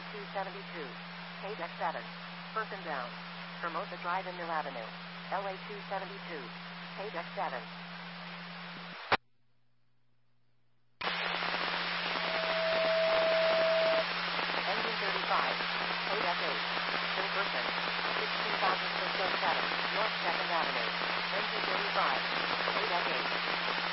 272. Page X7. Person down. Hermosa Drive in Mill Avenue. LA 272. Page X7.